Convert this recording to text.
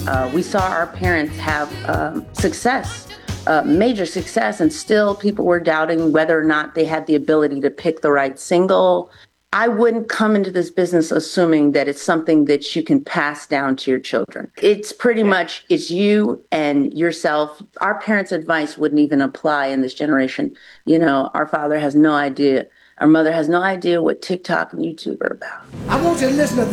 We saw our parents have success, major success, and still people were doubting whether or not they had the ability to pick the right single. I wouldn't come into this business assuming that it's something that you can pass down to your children. It's pretty much, it's you and yourself. Our parents' advice wouldn't even apply in this generation. Our father has no idea. Our mother has no idea what TikTok and YouTube are about. I want you to listen to